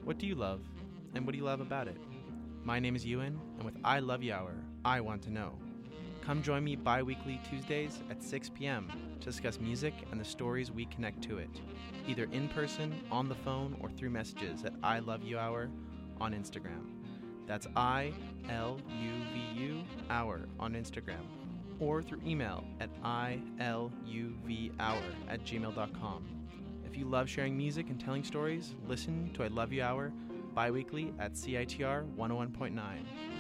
What do you love, and what do you love about it? My name is Ewan, and with I Love You Hour, I want to know. Come join me bi-weekly Tuesdays at 6 p.m. to discuss music and the stories we connect to it, either in person, on the phone, or through messages at I Love You Hour on Instagram. That's ILUVU Hour on Instagram, or through email at iluvhour@gmail.com. If you love sharing music and telling stories, listen to I Love You Hour bi-weekly at CITR 101.9.